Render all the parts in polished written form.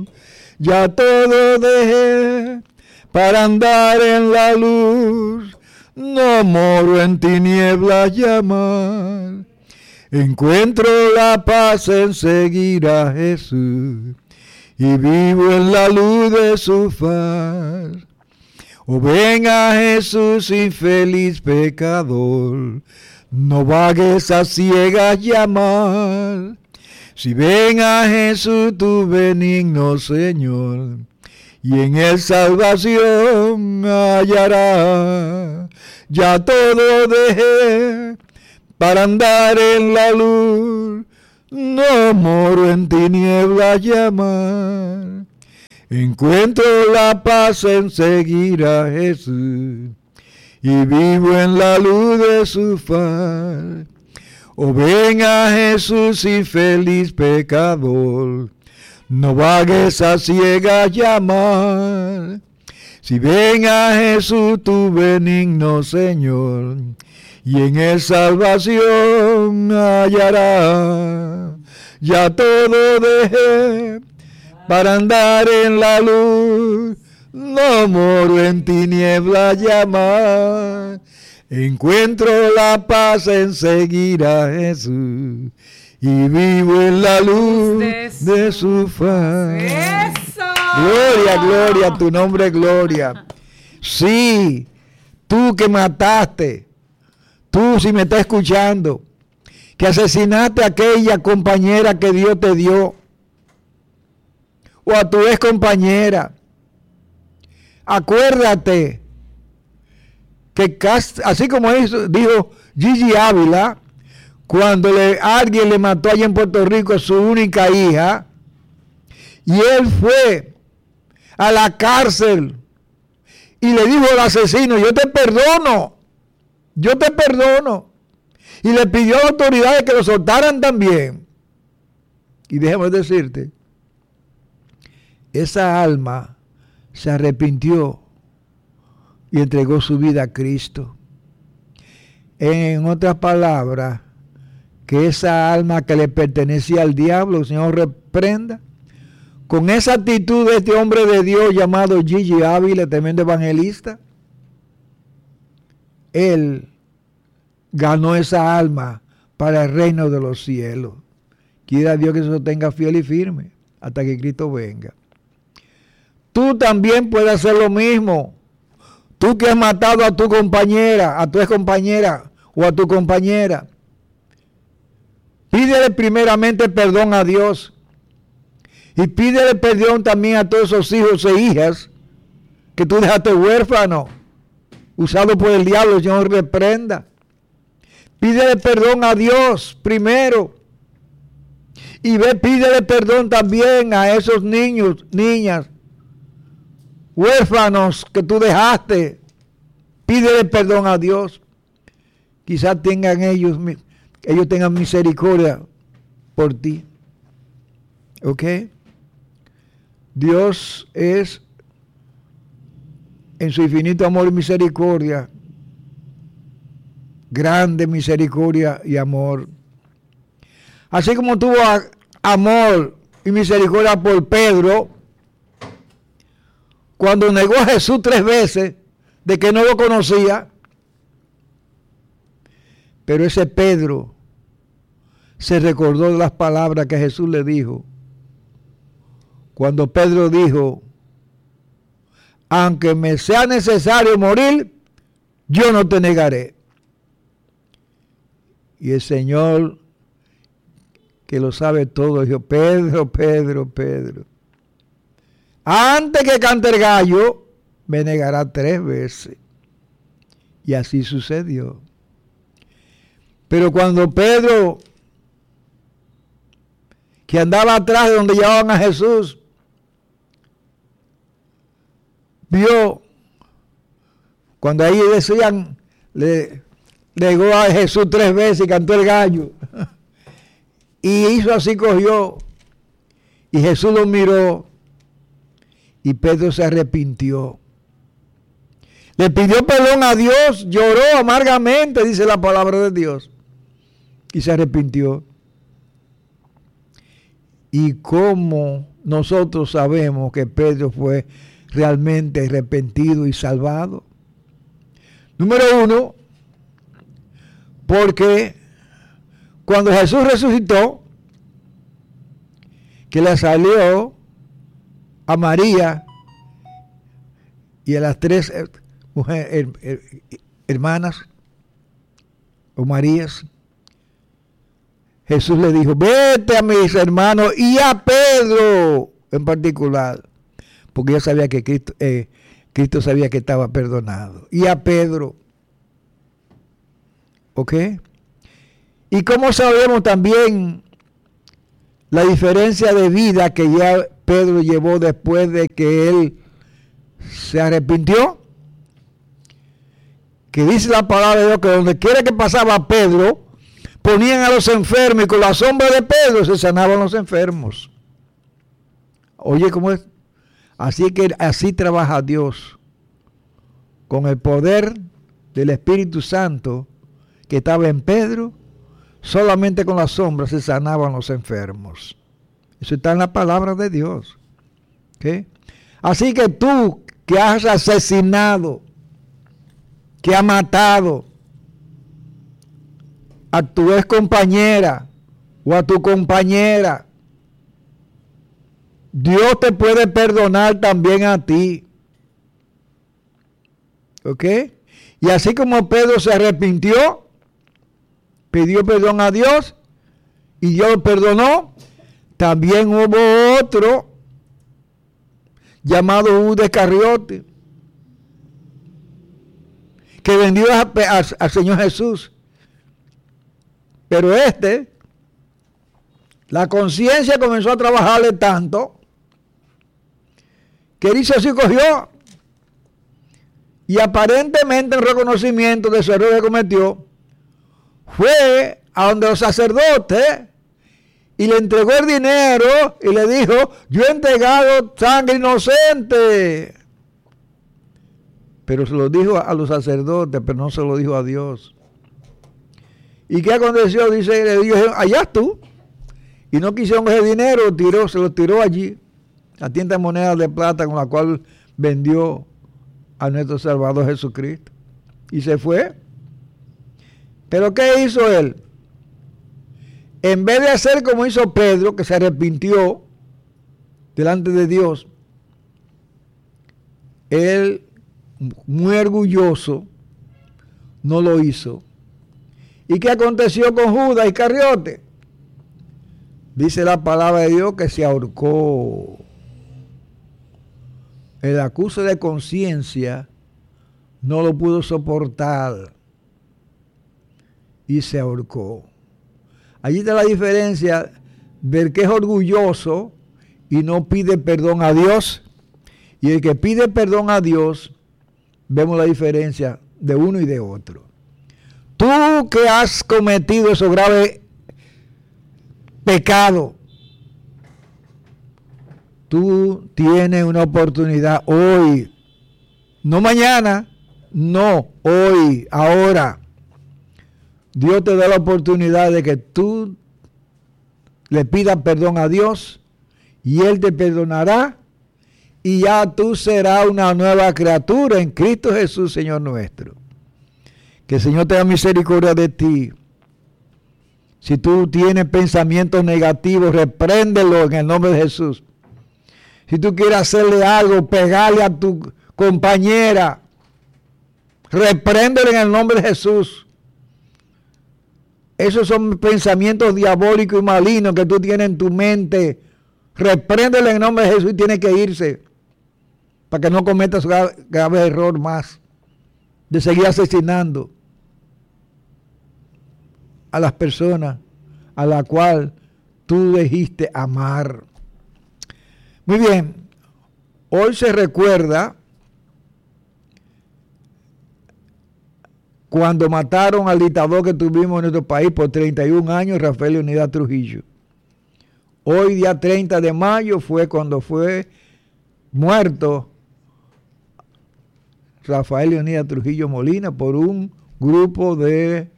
ya todo dejé para andar en la luz. No moro en tinieblas llamar. Encuentro la paz en seguir a Jesús y vivo en la luz de su faz. Oh, ven a Jesús, infeliz pecador, no vagues a ciegas llamar. Si ven a Jesús, tu benigno Señor, y en él salvación hallará. Ya todo dejé para andar en la luz, no moro en tinieblas llamar. Encuentro la paz en seguir a Jesús y vivo en la luz de su faz. Oh, ven a Jesús, infeliz pecador, no vagues a ciegas llamar. Si ven a Jesús, tu benigno Señor, y en él salvación hallará. Ya todo dejé para andar en la luz, no moro en tinieblas llamar. Encuentro la paz en seguir a Jesús y vivo en la luz de su faz. ¡Eso! Gloria, gloria, tu nombre es gloria. Sí, tú que mataste, tú si me estás escuchando, que asesinaste a aquella compañera que Dios te dio, o a tu ex compañera, acuérdate que así como dijo Gigi Ávila, cuando alguien le mató allá en Puerto Rico a su única hija, y él fue a la cárcel y le dijo al asesino, yo te perdono, y le pidió a las autoridades que lo soltaran también. Y déjame decirte, esa alma se arrepintió y entregó su vida a Cristo. En otras palabras, que esa alma que le pertenecía al diablo, el Señor reprenda. Con esa actitud de este hombre de Dios llamado Gigi Ávila, tremendo evangelista, él ganó esa alma para el reino de los cielos. Quiera Dios que se sostenga fiel y firme hasta que Cristo venga. Tú también puedes hacer lo mismo. Tú que has matado a tu compañera, a tu ex compañera o a tu compañera, pídele primeramente perdón a Dios y pídele perdón también a todos esos hijos e hijas que tú dejaste huérfanos, usados por el diablo. El Señor reprenda. Pídele perdón a Dios primero y pídele perdón también a esos niños, niñas, huérfanos que tú dejaste. Pídele perdón a Dios. Quizás tengan ellos tengan misericordia por ti. ¿Ok? Dios es, en su infinito amor y misericordia, grande misericordia y amor. Así como tuvo amor y misericordia por Pedro, cuando negó a Jesús 3 veces de que no lo conocía. Pero ese Pedro se recordó de las palabras que Jesús le dijo. Cuando Pedro dijo, aunque me sea necesario morir, yo no te negaré. Y el Señor, que lo sabe todo, dijo, Pedro, Pedro, Pedro, antes que cante el gallo, me negará 3 veces. Y así sucedió. Pero cuando Pedro, que andaba atrás de donde llevaban a Jesús, vio, cuando ahí decían, le negó a Jesús 3 veces y cantó el gallo. Y hizo así, cogió. Y Jesús lo miró. Y Pedro se arrepintió. Le pidió perdón a Dios, lloró amargamente, dice la palabra de Dios. Y se arrepintió. Y cómo nosotros sabemos que Pedro fue realmente arrepentido y salvado? Número uno, porque cuando Jesús resucitó, que le salió a María y a las tres hermanas o Marías, Jesús le dijo, vete a mis hermanos y a Pedro en particular, porque ya sabía que Cristo sabía que estaba perdonado, y a Pedro. ¿Ok? Y como sabemos también la diferencia de vida que ya Pedro llevó después de que él se arrepintió, que dice la palabra de Dios que donde quiera que pasaba Pedro, ponían a los enfermos y con la sombra de Pedro se sanaban los enfermos. Oye, ¿cómo es? Así que así trabaja Dios, con el poder del Espíritu Santo que estaba en Pedro. Solamente con la sombra se sanaban los enfermos. Eso está en la palabra de Dios. ¿Okay? Así que tú que has asesinado, que has matado a tu ex compañera o a tu compañera, Dios te puede perdonar también a ti. ¿Ok? Y así como Pedro se arrepintió, pidió perdón a Dios y Dios lo perdonó, también hubo otro llamado Judas Iscariote que vendió al Señor Jesús. Pero la conciencia comenzó a trabajarle tanto que él se cogió y aparentemente en reconocimiento de su error que cometió, fue a donde los sacerdotes y le entregó el dinero y le dijo, yo he entregado sangre inocente. Pero se lo dijo a los sacerdotes, pero no se lo dijo a Dios. ¿Y qué aconteció? Dice, le dijo, allá tú. Y no quisieron ese dinero, se lo tiró allí, la tienda de monedas de plata con la cual vendió a nuestro Salvador Jesucristo. Y se fue. Pero ¿qué hizo él? En vez de hacer como hizo Pedro, que se arrepintió delante de Dios, él, muy orgulloso, no lo hizo. ¿Y qué aconteció con Judas Iscariote? Dice la palabra de Dios que se ahorcó. El acuse de conciencia no lo pudo soportar y se ahorcó. Allí está la diferencia del que es orgulloso y no pide perdón a Dios, y el que pide perdón a Dios. Vemos la diferencia de uno y de otro. Tú que has cometido esos graves pecados, tú tienes una oportunidad hoy, no mañana, no, hoy, ahora. Dios te da la oportunidad de que tú le pidas perdón a Dios y Él te perdonará y ya tú serás una nueva criatura en Cristo Jesús, Señor nuestro. Que el Señor tenga misericordia de ti. Si tú tienes pensamientos negativos, repréndelo en el nombre de Jesús. Si tú quieres hacerle algo, pegarle a tu compañera, repréndelo en el nombre de Jesús. Esos son pensamientos diabólicos y malignos que tú tienes en tu mente. Repréndelo en el nombre de Jesús y tiene que irse para que no cometas grave error más de seguir asesinando a las personas a la cual tú dijiste amar. Muy bien, hoy se recuerda cuando mataron al dictador que tuvimos en nuestro país por 31 años, Rafael Leonidas Trujillo. Hoy, día 30 de mayo, fue cuando fue muerto Rafael Leonidas Trujillo Molina por un grupo de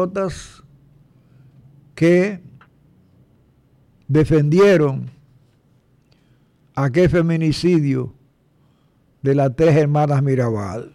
compatriotas que defendieron aquel feminicidio de las 3 hermanas Mirabal.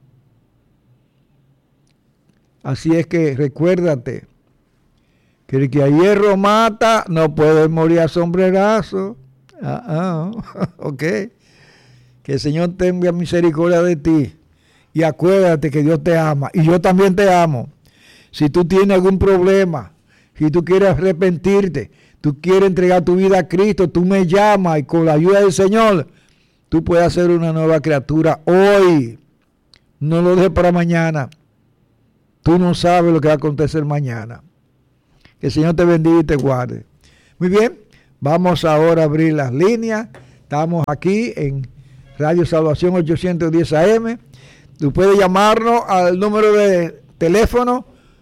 Así es que recuérdate que el que a hierro mata no puede morir a sombrerazo. Ok. Que el Señor tenga misericordia de ti. Y acuérdate que Dios te ama. Y yo también te amo. Si tú tienes algún problema, si tú quieres arrepentirte, tú quieres entregar tu vida a Cristo, tú me llamas y con la ayuda del Señor, tú puedes ser una nueva criatura hoy. No lo dejes para mañana. Tú no sabes lo que va a acontecer mañana. Que el Señor te bendiga y te guarde. Muy bien, vamos ahora a abrir las líneas. Estamos aquí en Radio Salvación 810 AM. Tú puedes llamarnos al número de teléfono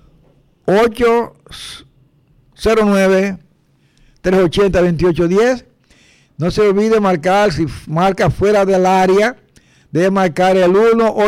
809-380-2810. No se olvide marcar, si marca fuera del área, debe marcar el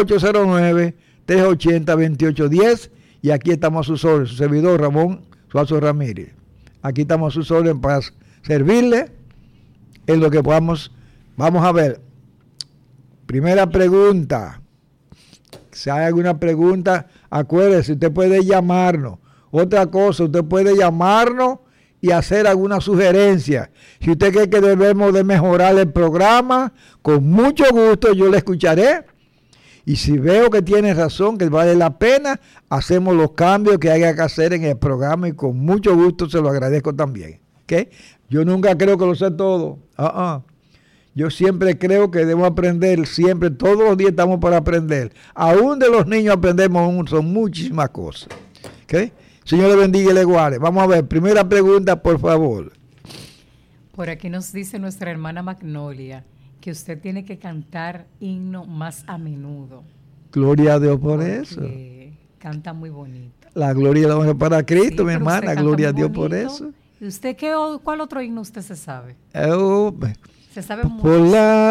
1-809-380-2810. Y aquí estamos a sus órdenes, su servidor Ramón Suazo Ramírez. Aquí estamos a sus órdenes para servirle en lo que podamos. Vamos a ver. Primera pregunta. Si hay alguna pregunta, acuérdese, usted puede llamarnos. Otra cosa, usted puede llamarnos y hacer alguna sugerencia. Si usted cree que debemos de mejorar el programa, con mucho gusto yo le escucharé. Y si veo que tiene razón, que vale la pena, hacemos los cambios que haya que hacer en el programa y con mucho gusto se lo agradezco también. ¿Okay? Yo nunca creo que lo sé todo. Yo siempre creo que debemos aprender, siempre, todos los días estamos para aprender. Aún de los niños aprendemos, son muchísimas cosas. ¿Okay? Señor le bendiga y le guarde. Vamos a ver, primera pregunta, por favor. Por aquí nos dice nuestra hermana Magnolia que usted tiene que cantar himno más a menudo. Gloria a Dios por eso. Canta muy bonito. La gloria y la honra para Cristo, sí, mi hermana. Gloria a Dios por eso. ¿Y usted cuál otro himno usted se sabe? Se sabe por la